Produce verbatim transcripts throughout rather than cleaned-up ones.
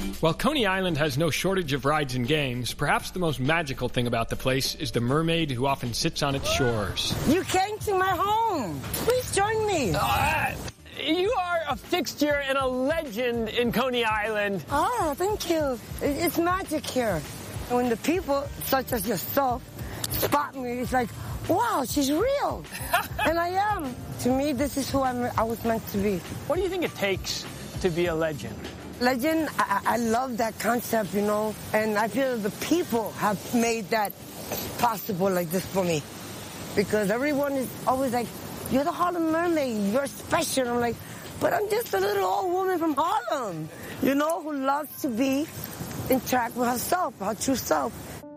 While Coney Island has no shortage of rides and games, perhaps the most magical thing about the place is the mermaid who often sits on its shores. You came to my home. Please join me. Uh, you are a fixture and a legend in Coney Island. Oh, thank you. It's magic here. When the people, such as yourself, spot me, it's like, wow, she's real. And I am. To me, this is who I'm, I was meant to be. What do you think it takes to be a legend? Legend, I, I love that concept, you know, and I feel the people have made that possible like this for me. Because everyone is always like, you're the Harlem Mermaid, you're special. I'm like, but I'm just a little old woman from Harlem, you know, who loves to be, interact with herself, her true self.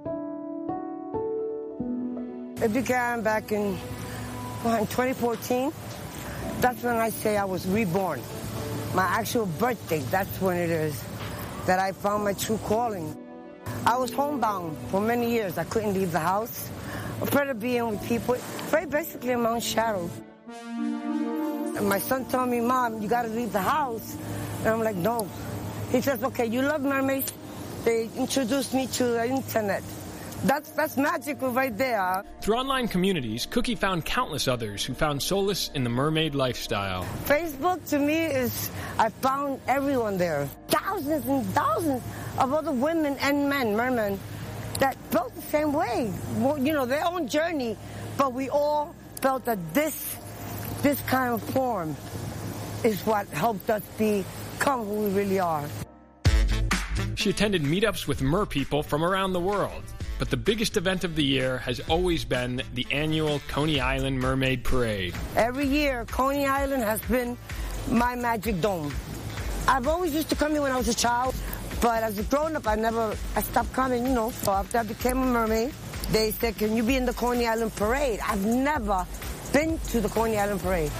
It began back in, well, in twenty fourteen. That's when I say I was reborn. My actual birthday, that's when it is, that I found my true calling. I was homebound for many years. I couldn't leave the house. Afraid of being with people, afraid basically of my own shadow. And my son told me, Mom, you gotta leave the house. And I'm like, no. He says, okay, you love mermaids. They introduced me to the internet. That's that's magical right there. Through online communities, Cookie found countless others who found solace in the mermaid lifestyle. Facebook, to me, is, I found everyone there. Thousands and thousands of other women and men, mermen, that felt the same way. Well, you know, their own journey, but we all felt that this, this kind of form is what helped us become who we really are. She attended meetups with mer people from around the world. But the biggest event of the year has always been the annual Coney Island Mermaid Parade. Every year, Coney Island has been my magic dome. I've always used to come here when I was a child, but as a grown-up, I never, I stopped coming, you know. So after I became a mermaid, they said, can you be in the Coney Island Parade? I've never been to the Coney Island Parade.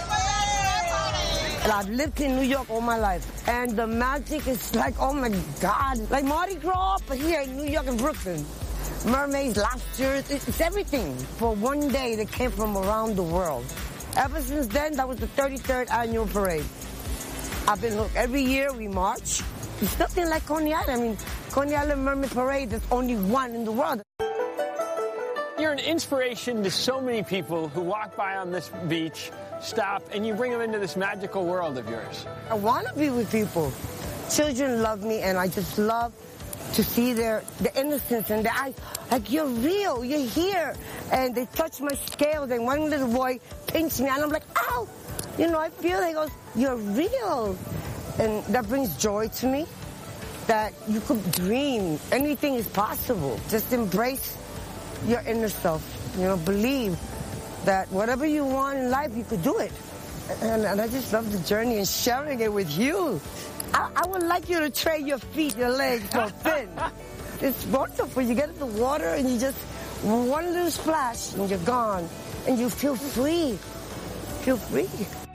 And I've lived in New York all my life. And the magic is like, oh my God, like Mardi Gras, but here in New York and Brooklyn. Mermaids, lobsters, it's everything. For one day, they came from around the world. Ever since then, that was the thirty-third annual parade. I've been, look, every year we march. It's nothing like Coney Island. I mean, Coney Island Mermaid Parade, there's only one in the world. You're an inspiration to so many people who walk by on this beach, stop, and you bring them into this magical world of yours. I want to be with people. Children love me, and I just love to see their the innocence in their eyes. Like, you're real, you're here. And they touch my scales, and one little boy pinched me, and I'm like, ow! You know, I feel, he goes, you're real. And that brings joy to me, that you could dream. Anything is possible. Just embrace your inner self. You know, believe that whatever you want in life, you could do it. And, and I just love the journey and sharing it with you. I, I would like you to train your feet, your legs so thin. It's wonderful. You get in the water and you just, one little splash and you're gone. And you feel free. Feel free.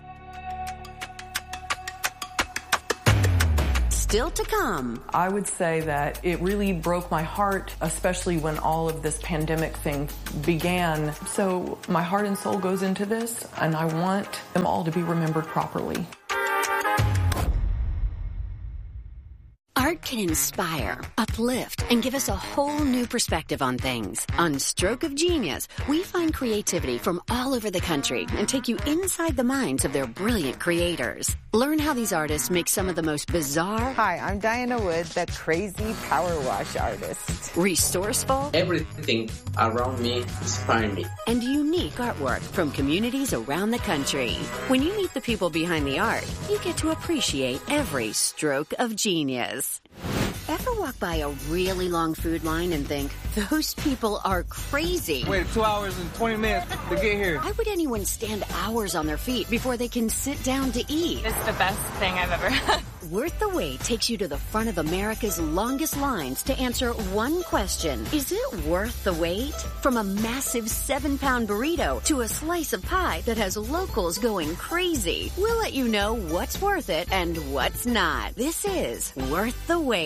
Still to come. I would say that it really broke my heart, especially when all of this pandemic thing began. So my heart and soul goes into this, and I want them all to be remembered properly. Art can inspire, uplift, and give us a whole new perspective on things. On Stroke of Genius, we find creativity from all over the country and take you inside the minds of their brilliant creators. Learn how these artists make some of the most bizarre... Hi, I'm Diana Wood, the crazy power wash artist. Resourceful... Everything around me inspires me. And unique artwork from communities around the country. When you meet the people behind the art, you get to appreciate every stroke of genius. Ever walk by a really long food line and think, those people are crazy? Wait two hours and twenty minutes to get here. Why would anyone stand hours on their feet before they can sit down to eat? It's the best thing I've ever had. Worth the Wait takes you to the front of America's longest lines to answer one question. Is it worth the wait? From a massive seven-pound burrito to a slice of pie that has locals going crazy. We'll let you know what's worth it and what's not. This is Worth the Wait.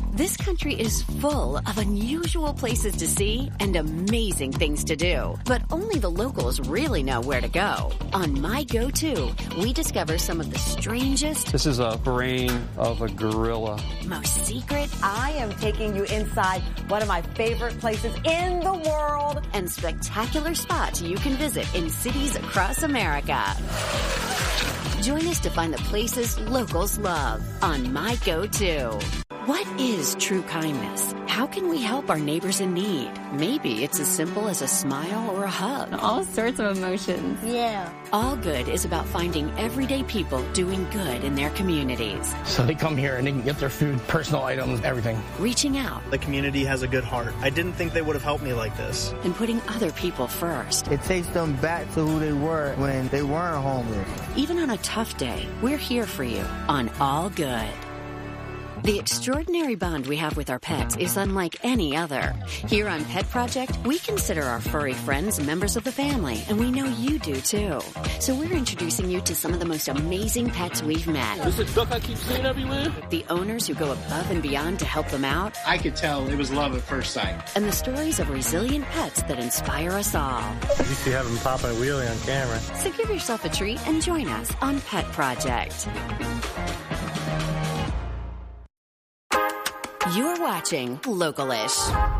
This country is full of unusual places to see and amazing things to do. But only the locals really know where to go. On My Go-To, we discover some of the strangest... This is a brain of a gorilla. ...most secret... I am taking you inside one of my favorite places in the world. ...and spectacular spots you can visit in cities across America. Join us to find the places locals love on My Go-To. What is true kindness? How can we help our neighbors in need? Maybe it's as simple as a smile or a hug. All sorts of emotions. Yeah. All Good is about finding everyday people doing good in their communities. So they come here and they can get their food, personal items, everything. Reaching out. The community has a good heart. I didn't think they would have helped me like this. And putting other people first. It takes them back to who they were when they weren't homeless. Even on a tough day, we're here for you on All Good. The extraordinary bond we have with our pets is unlike any other. Here on Pet Project, we consider our furry friends members of the family, and we know you do too. So we're introducing you to some of the most amazing pets we've met. This is duck I keep seeing everywhere. The owners who go above and beyond to help them out. I could tell it was love at first sight. And the stories of resilient pets that inspire us all. You used to have them popping a wheelie on camera. So give yourself a treat and join us on Pet Project. You're watching Localish.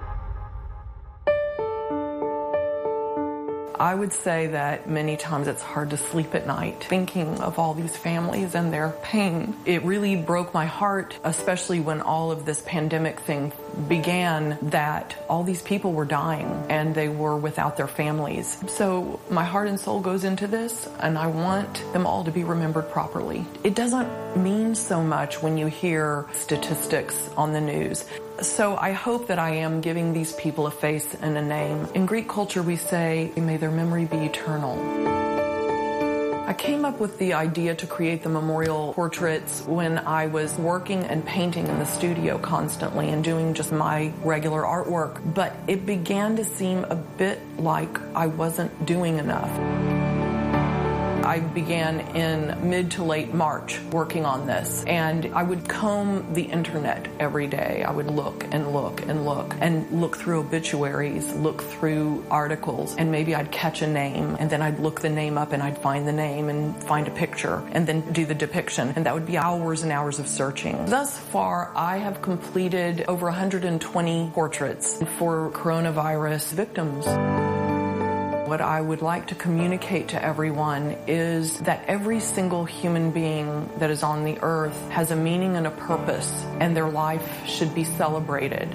I would say that many times it's hard to sleep at night thinking of all these families and their pain. It really broke my heart, especially when all of this pandemic thing began, that all these people were dying and they were without their families. So my heart and soul goes into this, and I want them all to be remembered properly. It doesn't mean so much when you hear statistics on the news. So I hope that I am giving these people a face and a name. In Greek culture, we say, may their memory be eternal. I came up with the idea to create the memorial portraits when I was working and painting in the studio constantly and doing just my regular artwork. But it began to seem a bit like I wasn't doing enough. I began in mid to late March working on this, and I would comb the internet every day. I would look and look and look and look through obituaries, look through articles, and maybe I'd catch a name, and then I'd look the name up and I'd find the name and find a picture and then do the depiction, and that would be hours and hours of searching. Thus far, I have completed over one hundred twenty portraits for coronavirus victims. What I would like to communicate to everyone is that every single human being that is on the earth has a meaning and a purpose, and their life should be celebrated.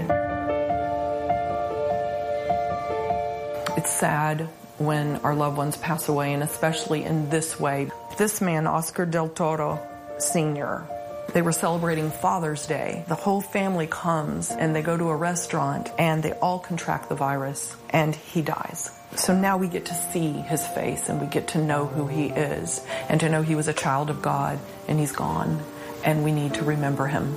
It's sad when our loved ones pass away, and especially in this way. This man, Oscar Del Toro Senior, they were celebrating Father's Day. The whole family comes and they go to a restaurant and they all contract the virus, and he dies. So now we get to see his face and we get to know who he is, and to know he was a child of God and he's gone, and we need to remember him.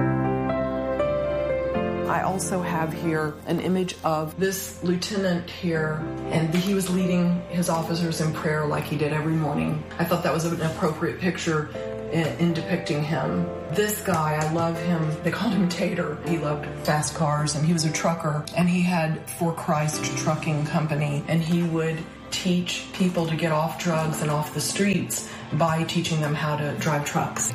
I also have here an image of this lieutenant here, and he was leading his officers in prayer like he did every morning. I thought that was an appropriate picture in, in depicting him. This guy, I love him. They called him Tater. He loved fast cars, and he was a trucker, and he had For Christ Trucking Company, and he would teach people to get off drugs and off the streets by teaching them how to drive trucks.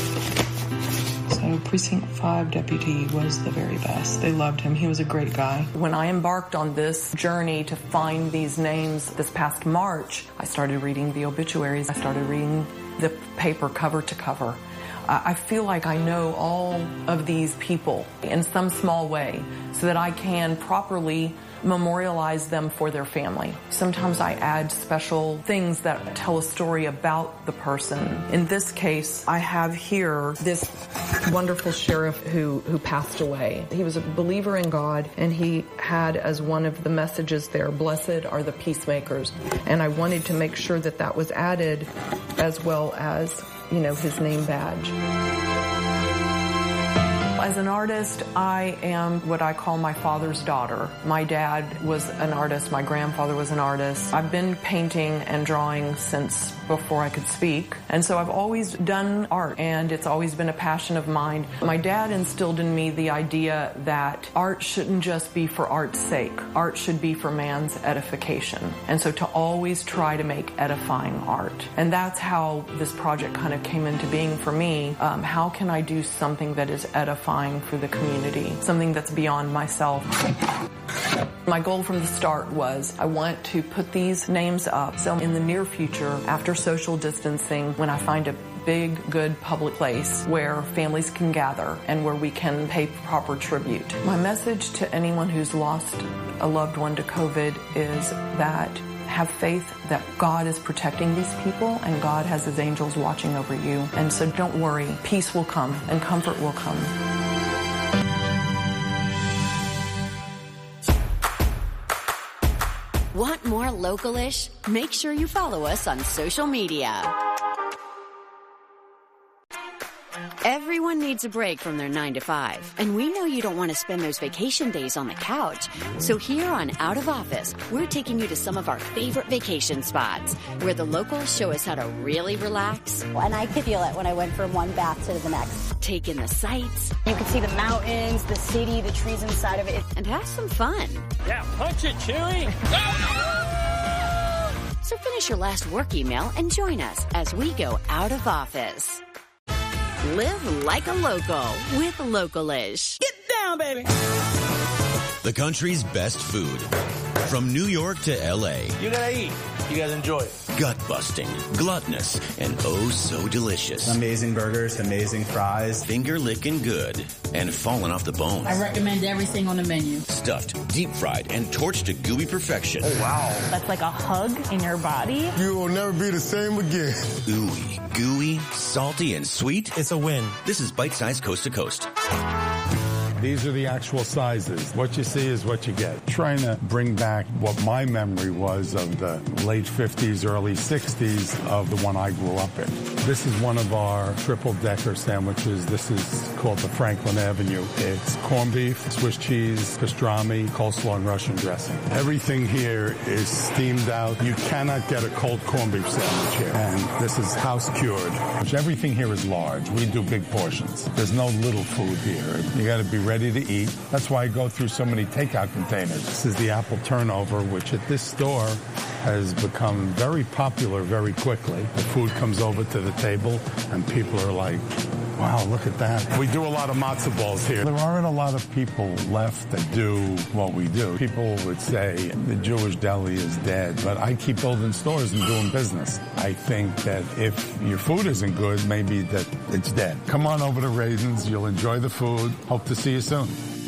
So Precinct five deputy was the very best. They loved him. He was a great guy. When I embarked on this journey to find these names this past March, I started reading the obituaries. I started reading the paper cover to cover. I feel like I know all of these people in some small way so that I can properly memorialize them for their family. Sometimes I add special things that tell a story about the person. In this case, I have here this wonderful sheriff who, who passed away. He was a believer in God, and he had as one of the messages there, "Blessed are the peacemakers." And I wanted to make sure that that was added, as well as, you know, his name badge. As an artist, I am what I call my father's daughter. My dad was an artist. My grandfather was an artist. I've been painting and drawing since before I could speak. And so I've always done art, and it's always been a passion of mine. My dad instilled in me the idea that art shouldn't just be for art's sake. Art should be for man's edification. And so to always try to make edifying art. And that's how this project kind of came into being for me. Um, how can I do something that is edifying for the community? Something that's beyond myself. My goal from the start was I want to put these names up so in the near future, after social distancing, when I find a big, good public place where families can gather and where we can pay proper tribute. My message to anyone who's lost a loved one to COVID is that have faith that God is protecting these people and God has his angels watching over you. And so don't worry, peace will come and comfort will come. Want more Local-ish? Make sure you follow us on social media. Everyone needs a break from their nine to five, and we know you don't want to spend those vacation days on the couch. So here on Out of Office, we're taking you to some of our favorite vacation spots where the locals show us how to really relax. And I could feel it when I went from one bath to the next. Take in the sights. You can see the mountains, the city, the trees inside of it. And have some fun. Yeah, punch it, Chewie! So finish your last work email and join us as we go out of office. Live like a local with Local-ish. Get down, baby. The country's best food. From New York to L A. You gotta eat. You guys enjoy it. Gut-busting, gluttonous, and oh so delicious. Amazing burgers, amazing fries. Finger-licking good and falling off the bone. I recommend everything on the menu. Stuffed, deep-fried, and torched to gooey perfection. Oh, wow. That's like a hug in your body. You will never be the same again. Ooey, gooey, salty, and sweet. It's a win. This is Bite-Size Coast to Coast. These are the actual sizes. What you see is what you get. Trying to bring back what my memory was of the late fifties, early sixties of the one I grew up in. This is one of our triple-decker sandwiches. This is called the Franklin Avenue. It's corned beef, Swiss cheese, pastrami, coleslaw, and Russian dressing. Everything here is steamed out. You cannot get a cold corned beef sandwich here. And this is house-cured. Everything here is large. We do big portions. There's no little food here. You got to be ready to eat. That's why I go through so many takeout containers. This is the apple turnover, which at this store has become very popular very quickly. The food comes over to the table, and people are like, wow, look at that. We do a lot of matzo balls here. There aren't a lot of people left that do what we do. People would say the Jewish deli is dead, but I keep building stores and doing business. I think that if your food isn't good, maybe that it's dead. Come on over to Raisins. You'll enjoy the food. Hope to see you soon.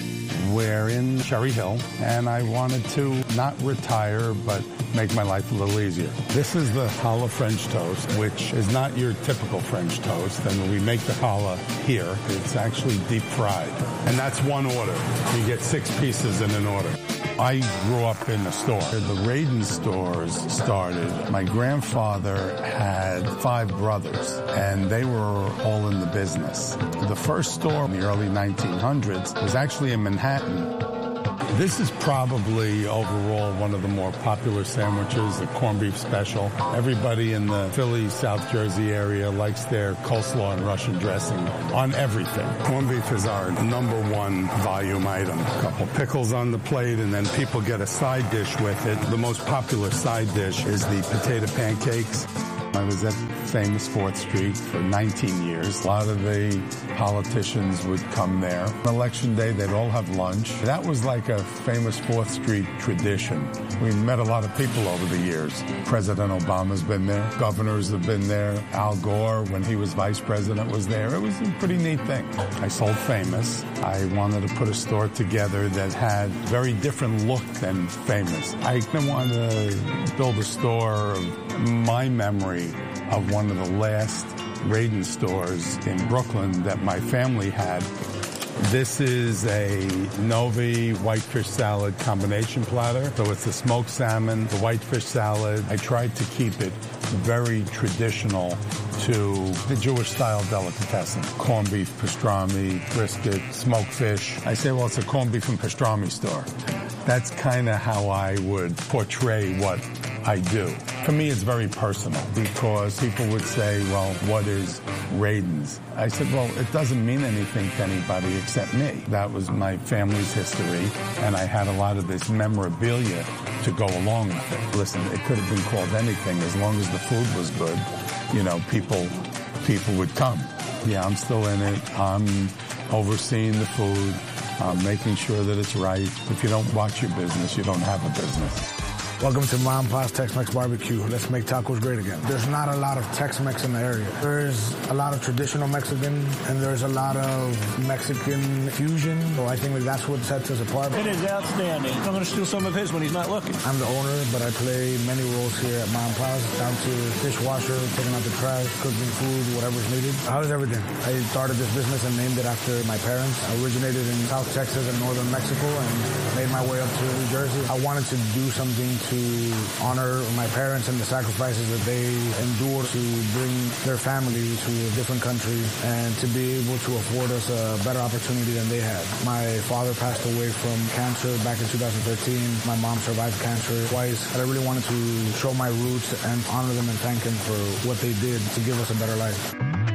We're in Cherry Hill, and I wanted to not retire, but make my life a little easier. This is the challah French toast, which is not your typical French toast, and we make the challah here. It's actually deep fried, and that's one order. You get six pieces in an order. I grew up in a store. The Radin stores started. My grandfather had five brothers, and they were all in the business. The first store in the early nineteen hundreds was actually in Manhattan. This is probably overall one of the more popular sandwiches, the corned beef special. Everybody in the Philly, South Jersey area likes their coleslaw and Russian dressing on everything. Corned beef is our number one volume item. A couple pickles on the plate, and then people get a side dish with it. The most popular side dish is the potato pancakes. I was at famous fourth Street for nineteen years. A lot of the politicians would come there. On election day, they'd all have lunch. That was like a famous fourth Street tradition. We met a lot of people over the years. President Obama's been there. Governors have been there. Al Gore, when he was vice president, was there. It was a pretty neat thing. I sold Famous. I wanted to put a store together that had very different look than Famous. I wanted to build a store of my memory of one of the last Radin stores in Brooklyn that my family had. This is a Novi whitefish salad combination platter. So it's the smoked salmon, the whitefish salad. I tried to keep it very traditional to the Jewish-style delicatessen. Corned beef, pastrami, brisket, smoked fish. I say, well, it's a corned beef and pastrami store. That's kind of how I would portray what I do. For me, it's very personal because people would say, well, what is Raiden's? I said, well, it doesn't mean anything to anybody except me. That was my family's history, and I had a lot of this memorabilia to go along with it. Listen, it could have been called anything as long as the food was good. You know, people, people would come. Yeah, I'm still in it. I'm overseeing the food. I'm making sure that it's right. If you don't watch your business, you don't have a business. Welcome to Mom Pa's Tex-Mex Barbecue. Let's make tacos great again. There's not a lot of Tex-Mex in the area. There's a lot of traditional Mexican, and there's a lot of Mexican fusion. So I think that that's what sets us apart. It is outstanding. I'm going to steal some of his when he's not looking. I'm the owner, but I play many roles here at Mom Pa's, down to dishwasher, taking out the trash, cooking food, whatever's needed. How's everything? I started this business and named it after my parents. I originated in South Texas and northern Mexico and made my way up to New Jersey. I wanted to do something to honor my parents and the sacrifices that they endured to bring their family to a different country and to be able to afford us a better opportunity than they had. My father passed away from cancer back in two thousand thirteen. My mom survived cancer twice. And I really wanted to show my roots and honor them and thank them for what they did to give us a better life.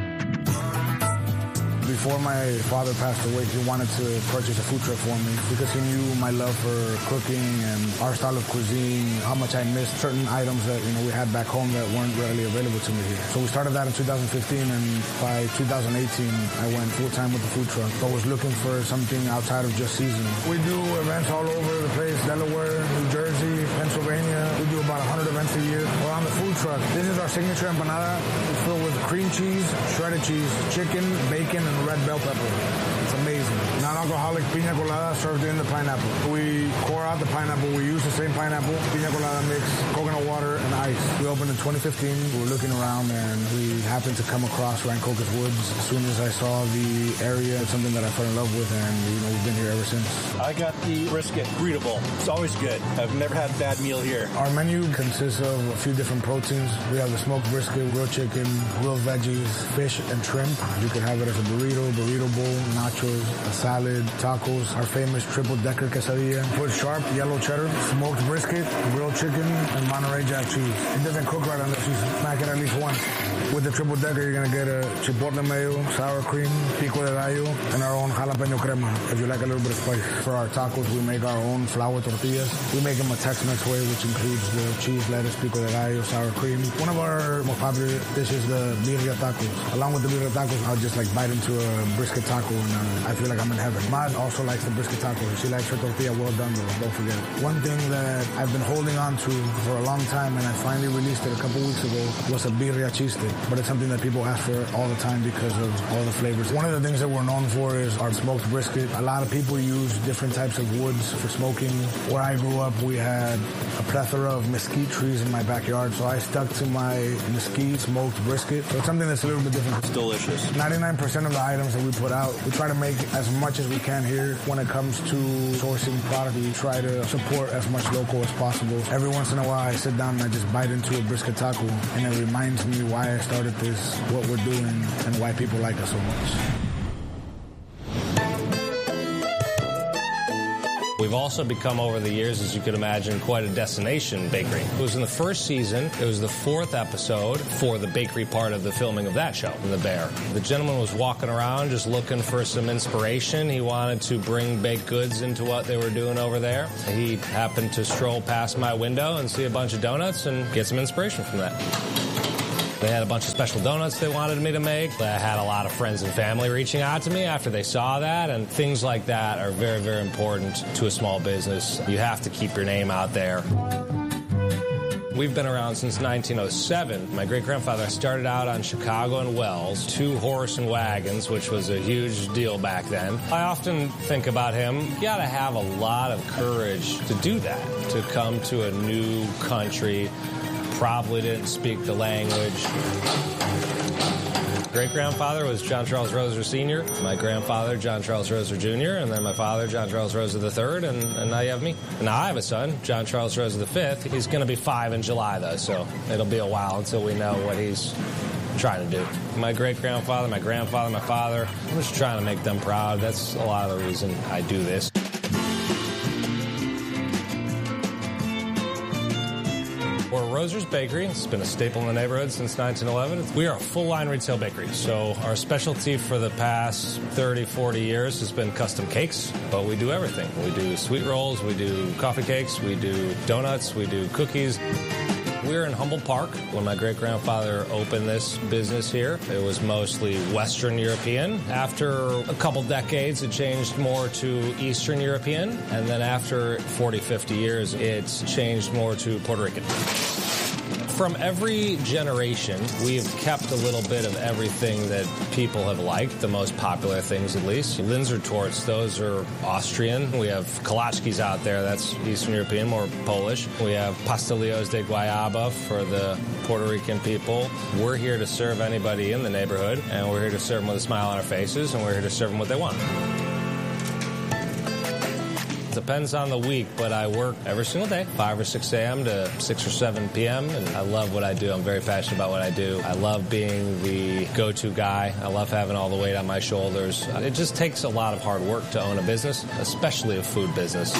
Before my father passed away, he wanted to purchase a food truck for me because he knew my love for cooking and our style of cuisine, how much I missed certain items that, you know, we had back home that weren't readily available to me here. So we started that in two thousand fifteen, and by two thousand eighteen, I went full-time with the food truck. So I was looking for something outside of just seasoning. We do events all over the place, Delaware, New Jersey, Pennsylvania. We do about one hundred events a year. We're on the food truck. This is our signature empanada. It's filled with cream cheese, shredded cheese, chicken, bacon, and red bell pepper. It's amazing. Non-alcoholic pina colada served in the pineapple. We core out the pineapple. We use the same pineapple, pina colada mix, coconut water, and ice. We opened in twenty fifteen. We were looking around and we happened to come across Rancocas Woods. As soon as I saw the area, it's something that I fell in love with, and you know we've been here ever since. I got the brisket, greetable. It's always good. I've never had a bad meal here. Our menu consists of a few different proteins. We have the smoked brisket, grilled chicken, grilled veggies, fish, and shrimp. You can have it as a burrito, burrito bowl, nachos, a salad, tacos, our famous triple-decker quesadilla, put sharp yellow cheddar, smoked brisket, grilled chicken, and Monterey Jack cheese. It doesn't cook right unless you smack it at least once. With the triple-decker, you're going to get a chipotle mayo, sour cream, pico de gallo, and our own jalapeno crema, if you like a little bit of spice. For our tacos, we make our own flour tortillas. We make them a Tex-Mex way, which includes the cheese, lettuce, pico de gallo, sour cream. One of our most popular dishes is the birria tacos. Along with the birria tacos, I'll just like bite into a brisket taco, and uh, I feel like I'm in heaven. Mad also likes the brisket taco. She likes her tortilla well done, though. Don't forget it. One thing that I've been holding on to for a long time, and I finally released it a couple weeks ago, was a birria cheese stick. But it's something that people ask for all the time because of all the flavors. One of the things that we're known for is our smoked brisket. A lot of people use different types of woods for smoking. Where I grew up, we had a plethora of mesquite trees in my backyard, so I stuck to my mesquite smoked brisket. So it's something that's a little bit different. It's delicious. ninety-nine percent of the items that we put out, we try to make as much as we can here. When it comes to sourcing product, we try to support as much local as possible. Every once in a while, I sit down and I just bite into a brisket taco, and it reminds me why I started this, what we're doing, and why people like us so much. We've also become, over the years, as you could imagine, quite a destination bakery. It was in the first season. It was the fourth episode for the bakery part of the filming of that show, in the Bear. The gentleman was walking around just looking for some inspiration. He wanted to bring baked goods into what they were doing over there. He happened to stroll past my window and see a bunch of donuts and get some inspiration from that. They had a bunch of special donuts they wanted me to make. I had a lot of friends and family reaching out to me after they saw that, and things like that are very, very important to a small business. You have to keep your name out there. We've been around since nineteen oh seven. My great-grandfather started out on Chicago and Wells, two horse and wagons, which was a huge deal back then. I often think about him. You got to have a lot of courage to do that, to come to a new country, probably didn't speak the language. great-grandfather was John Charles Roser Senior, my grandfather, John Charles Roser Junior, and then my father, John Charles Roser the third, and, and now you have me. And now I have a son, John Charles Roser the fifth. He's going to be five in July, though, so it'll be a while until we know what he's trying to do. My great-grandfather, my grandfather, my father, I'm just trying to make them proud. That's a lot of the reason I do this. We're Roser's Bakery. It's been a staple in the neighborhood since nineteen eleven. We are a full-line retail bakery, so our specialty for the past thirty, forty years has been custom cakes, but we do everything. We do sweet rolls, we do coffee cakes, we do donuts, we do cookies. We're in Humboldt Park. When my great-grandfather opened this business here, it was mostly Western European. After a couple decades, it changed more to Eastern European. And then after forty, fifty years, it's changed more to Puerto Rican. From every generation, we've kept a little bit of everything that people have liked, the most popular things at least. Linzer torts, those are Austrian. We have kolaczkis out there, that's Eastern European, more Polish. We have pastelillos de guayaba for the Puerto Rican people. We're here to serve anybody in the neighborhood, and we're here to serve them with a smile on our faces, and we're here to serve them what they want. Depends on the week, but I work every single day, five or six a.m. to six or seven p.m., and I love what I do. I'm very passionate about what I do. I love being the go-to guy. I love having all the weight on my shoulders. It just takes a lot of hard work to own a business, especially a food business.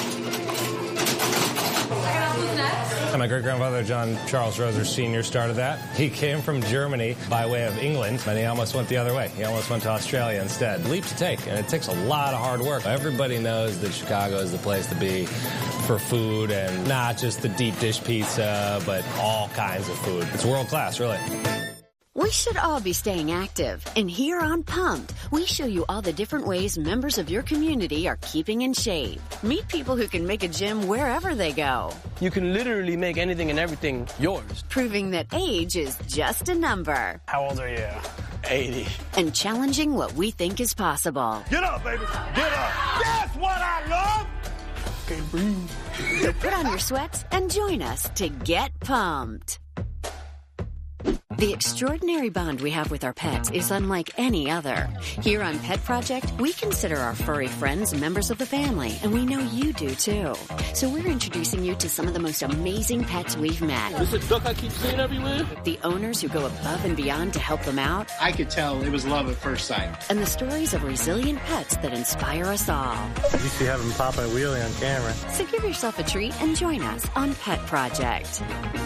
My great-grandfather, John Charles Roser Senior, started that. He came from Germany by way of England, and he almost went the other way. He almost went to Australia instead. Leap to take, and it takes a lot of hard work. Everybody knows that Chicago is the place to be for food, and not just the deep dish pizza, but all kinds of food. It's world-class, really. We should all be staying active, and here on Pumped, we show you all the different ways members of your community are keeping in shape. Meet people who can make a gym wherever they go. You can literally make anything and everything yours. Proving that age is just a number. How old are you? eighty. And challenging what we think is possible. Get up, baby. Get up. That's what I love. Okay, breathe. So put on your sweats and join us to get pumped. The extraordinary bond we have with our pets is unlike any other. Here on Pet Project, we consider our furry friends members of the family, and we know you do too. So we're introducing you to some of the most amazing pets we've met. This is a duck I keep seeing everywhere. The owners who go above and beyond to help them out. I could tell it was love at first sight. And the stories of resilient pets that inspire us all. You see having Papa and Wheelie on camera. So give yourself a treat and join us on Pet Project.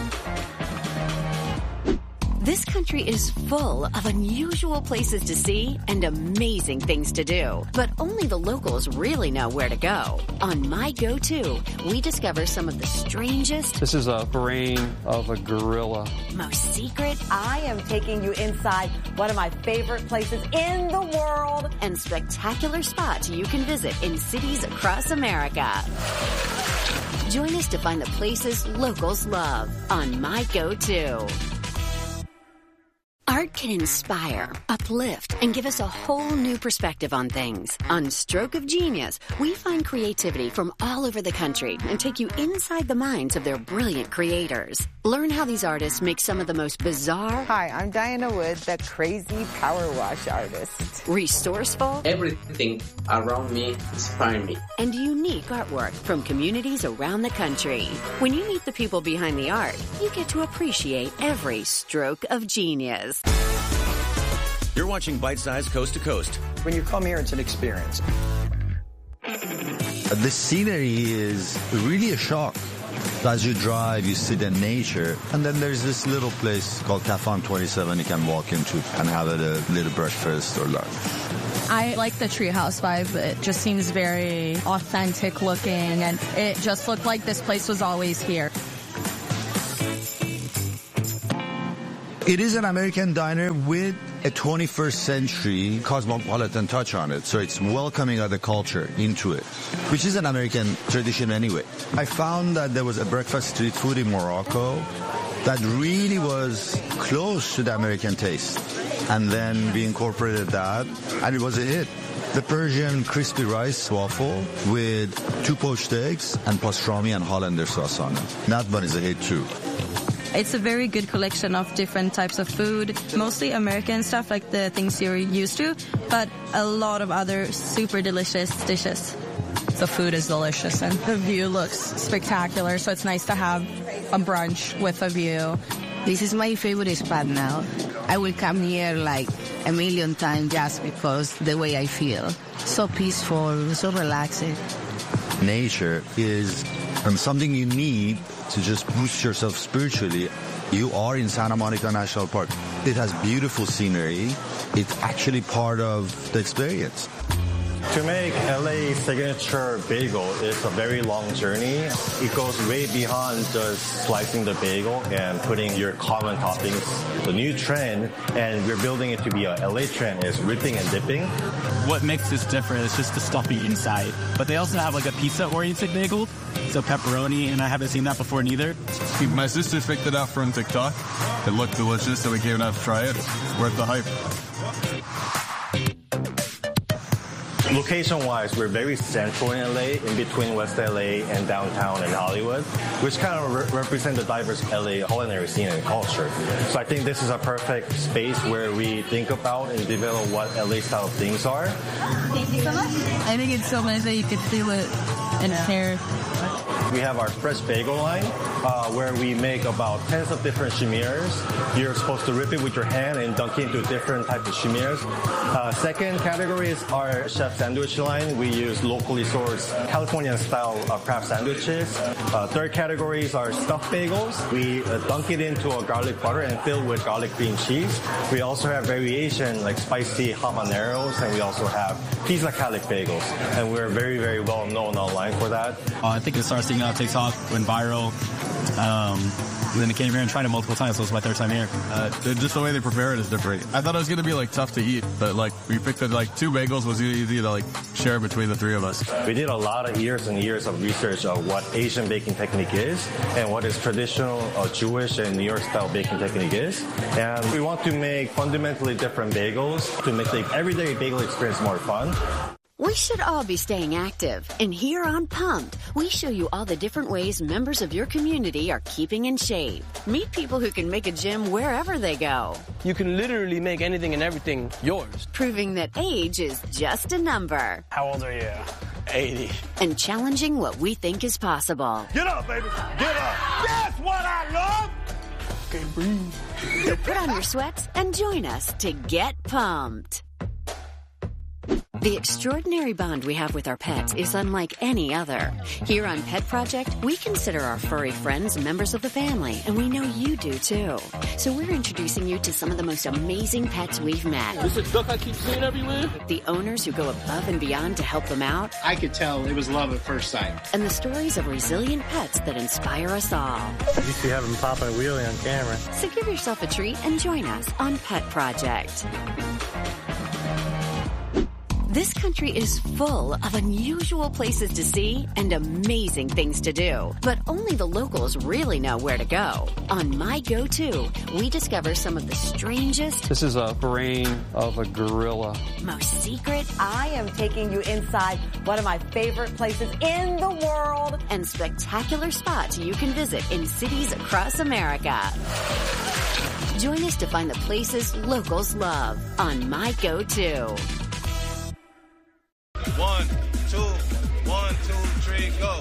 This country is full of unusual places to see and amazing things to do. But only the locals really know where to go. On My Go-To, we discover some of the strangest... This is a brain of a gorilla. ...most secret... I am taking you inside one of my favorite places in the world. ...and spectacular spots you can visit in cities across America. Join us to find the places locals love on My Go-To. Art can inspire, uplift, and give us a whole new perspective on things. On Stroke of Genius, we find creativity from all over the country and take you inside the minds of their brilliant creators. Learn how these artists make some of the most bizarre... Hi, I'm Diana Wood, the crazy power wash artist. Resourceful... Everything around me inspires me. And unique artwork from communities around the country. When you meet the people behind the art, you get to appreciate every stroke of genius. You're watching Bite Size Coast to Coast. When you come here, it's an experience. The scenery is really a shock. As you drive, you see the nature. And then there's this little place called Cafan twenty-seven you can walk into and have a little breakfast or lunch. I like the treehouse vibe. It just seems very authentic looking, and it just looked like this place was always here. It is an American diner with a twenty-first century cosmopolitan touch on it. So it's welcoming other culture into it, which is an American tradition anyway. I found that there was a breakfast street food in Morocco that really was close to the American taste. And then we incorporated that, and it was a hit. The Persian crispy rice waffle with two poached eggs and pastrami and Hollander sauce on it. That one is a hit too. It's a very good collection of different types of food, mostly American stuff like the things you're used to, but a lot of other super delicious dishes. The food is delicious and the view looks spectacular, so it's nice to have a brunch with a view. This is my favorite spot now. I will come here like a million times just because the way I feel. So peaceful, so relaxing. Nature is um, something you need to just boost yourself spiritually. You are in Santa Monica National Park. It has beautiful scenery. It's actually part of the experience. To make L A signature bagel, it's a very long journey. It goes way beyond just slicing the bagel and putting your common toppings. The new trend, and we're building it to be a L A trend, is ripping and dipping. What makes this different is just the stuffing inside. But they also have like a pizza-oriented bagel, so pepperoni, and I haven't seen that before neither. My sister picked it out from TikTok. It looked delicious, so we came out to try it. It's worth the hype. Location-wise, we're very central in L A, in between West L A and downtown and Hollywood, which kind of re- represent the diverse L A culinary scene and culture. So I think this is a perfect space where we think about and develop what L A-style things are. Thank you so much. I think it's so nice that you could feel it in here. We have our fresh bagel line, uh, where we make about tens of different chimers. You're supposed to rip it with your hand and dunk it into different types of chimers. Uh, second category is our chef sandwich line. We use locally sourced Californian-style uh, craft sandwiches. Uh, third category is our stuffed bagels. We uh, dunk it into a garlic butter and fill with garlic cream cheese. We also have variation like spicy habaneros, and we also have pizza calic bagels. And we're very, very well known online for that. Uh, I think it started seeing on TikTok, went viral. Um, and then it came here and tried it multiple times, so it's my third time here. Uh, just the way they prepare it is different. I thought it was going to be like tough to eat, but like we picked it, like two bagels was easy to like share between the three of us. We did a lot of years and years of research of what Asian baking technique is and what is traditional uh, Jewish and New York style baking technique is. And we want to make fundamentally different bagels to make the everyday bagel experience more fun. We should all be staying active, and here on Pumped, we show you all the different ways members of your community are keeping in shape. Meet people who can make a gym wherever they go. You can literally make anything and everything yours. Proving that age is just a number. How old are you? eighty. And challenging what we think is possible. Get up, baby. Get up. That's what I love. Can't breathe. So put on your sweats and join us to get pumped. The extraordinary bond we have with our pets is unlike any other. Here on Pet Project, we consider our furry friends members of the family, and we know you do too. So we're introducing you to some of the most amazing pets we've met. This is a duck I keep seeing everywhere. The owners who go above and beyond to help them out. I could tell it was love at first sight. And the stories of resilient pets that inspire us all. You see having Papa Wheelie on camera. So give yourself a treat and join us on Pet Project. This country is full of unusual places to see and amazing things to do. But only the locals really know where to go. On My Go-To, we discover some of the strangest... This is a brain of a gorilla. ...most secret... I am taking you inside one of my favorite places in the world. ...and spectacular spots you can visit in cities across America. Join us to find the places locals love on My Go-To. One, two, one, two, three, go.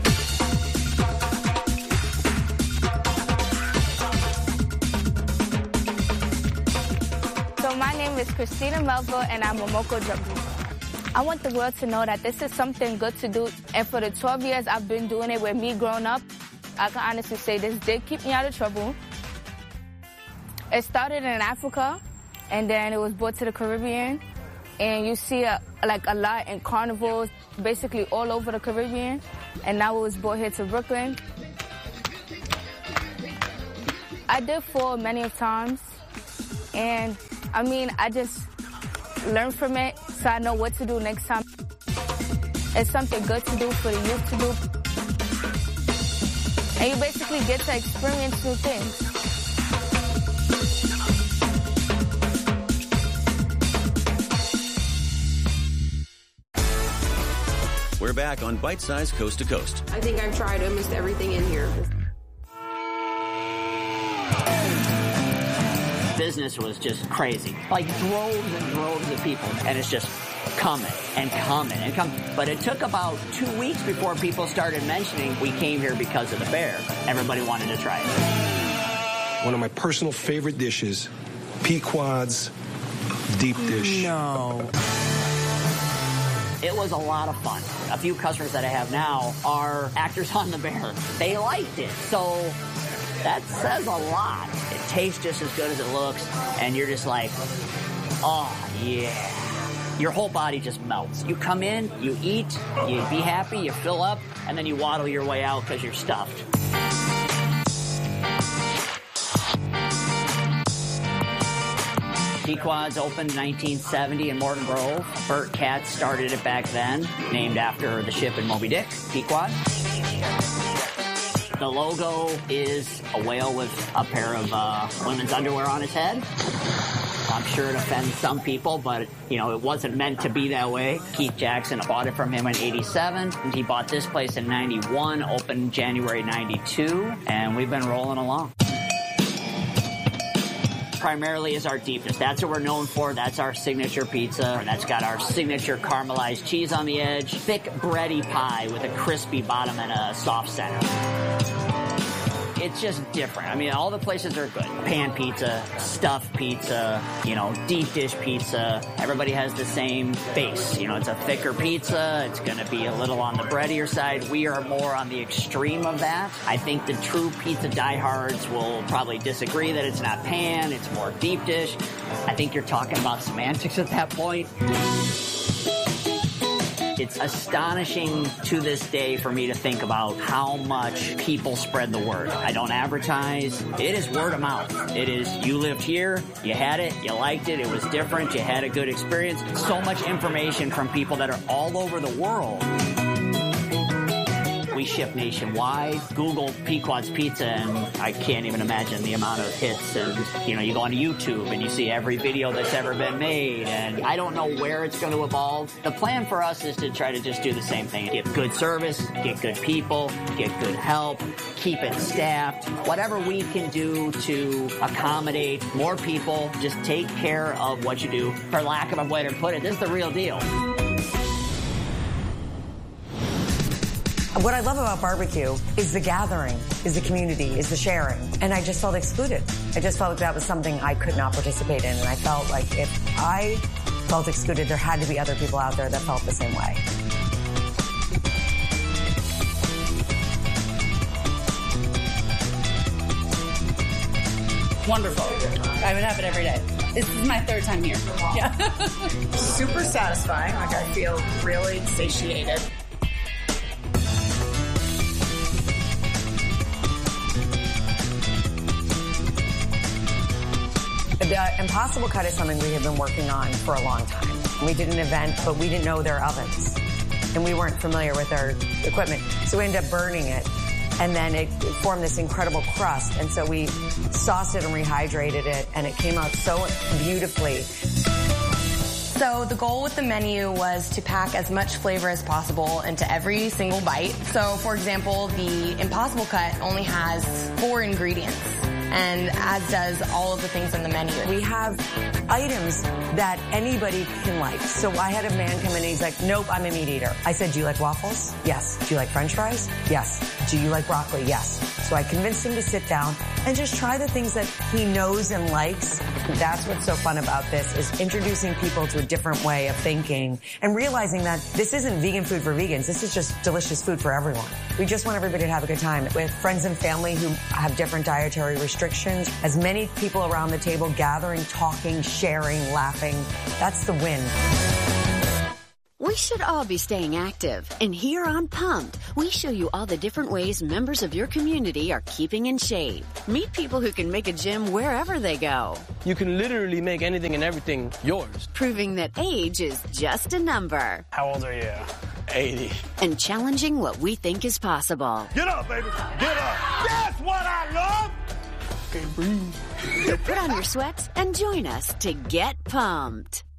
So my name is Christina Melville, and I'm a Momoko Jabu. I want the world to know that this is something good to do, and for the twelve years I've been doing it with me growing up, I can honestly say this did keep me out of trouble. It started in Africa, and then it was brought to the Caribbean. And you see a, like a lot in carnivals, basically all over the Caribbean. And now it was brought here to Brooklyn. I did fall many of times. And I mean, I just learned from it so I know what to do next time. It's something good to do for the youth to do. And you basically get to experience new things. We're back on Bite Size Coast to Coast. I think I've tried almost everything in here. business was just crazy. Like droves and droves of people. And it's just coming and coming and coming. But it took about two weeks before people started mentioning we came here because of the bear. Everybody wanted to try it. One of my personal favorite dishes, Pequod's deep dish. No. It was a lot of fun. A few customers that I have now are actors on the bear. They liked it. So that says a lot. It tastes just as good as it looks. And you're just like, oh, yeah. Your whole body just melts. You come in, you eat, you be happy, you fill up, and then you waddle your way out because you're stuffed. Pequod's opened in nineteen seventy in Morton Grove. Burt Katz started it back then, named after the ship in Moby Dick, Pequod. The logo is a whale with a pair of uh, women's underwear on his head. I'm sure it offends some people, but, you know, it wasn't meant to be that way. Keith Jackson bought it from him in eighty-seven. And he bought this place in ninety-one, opened January ninety-two, and we've been rolling along. Primarily is our deep dish. That's what we're known for. That's our signature pizza. That's got our signature caramelized cheese on the edge. Thick, bready pie with a crispy bottom and a soft center. It's just different. I mean, all the places are good. Pan pizza, stuffed pizza, you know, deep dish pizza. Everybody has the same base. You know, it's a thicker pizza. It's going to be a little on the breadier side. We are more on the extreme of that. I think the true pizza diehards will probably disagree that it's not pan. It's more deep dish. I think you're talking about semantics at that point. It's astonishing to this day for me to think about how much people spread the word. I don't advertise. It is word of mouth. It is, you lived here, you had it, you liked it, it was different, you had a good experience. So much information from people that are all over the world. We ship nationwide. Google Pequod's Pizza, and I can't even imagine the amount of hits. And, you know, you go on YouTube and you see every video that's ever been made. And I don't know where it's going to evolve. The plan for us is to try to just do the same thing. Get good service, get good people, get good help, keep it staffed. Whatever we can do to accommodate more people, just take care of what you do. For lack of a way to put it, this is the real deal. What I love about barbecue is the gathering, is the community, is the sharing. And I just felt excluded. I just felt like that was something I could not participate in. And I felt like if I felt excluded, there had to be other people out there that felt the same way. Wonderful. I would have it every day. This is my third time here. Yeah. Super satisfying. Like I feel really satiated. The Impossible Cut is something we have been working on for a long time. We did an event, but we didn't know their ovens. And we weren't familiar with their equipment. So we ended up burning it. And then it, it formed this incredible crust. And so we sauced it and rehydrated it. And it came out so beautifully. So the goal with the menu was to pack as much flavor as possible into every single bite. So, for example, the Impossible Cut only has four ingredients, and as does all of the things on the menu. We have items that anybody can like. So I had a man come in and he's like, nope, I'm a meat eater. I said, do you like waffles? Yes. Do you like French fries? Yes. Do you like broccoli? Yes. So I convinced him to sit down and just try the things that he knows and likes. That's what's so fun about this, is introducing people to a different way of thinking and realizing that this isn't vegan food for vegans. This is just delicious food for everyone. We just want everybody to have a good time with friends and family who have different dietary restrictions. As many people around the table gathering, talking, sharing, laughing. That's the win. We should all be staying active. And here on Pumped, we show you all the different ways members of your community are keeping in shape. Meet people who can make a gym wherever they go. You can literally make anything and everything yours. Proving that age is just a number. How old are you? eighty. And challenging what we think is possible. Get up, baby. Get up. That's what I love. Okay, breathe. So put on your sweats and join us to get pumped.